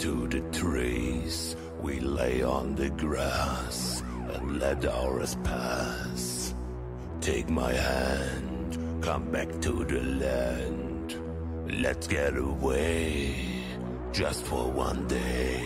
to the trees, we lay on the grass and let hours pass. Take my hand, come back to the land. Let's get away, just for one day.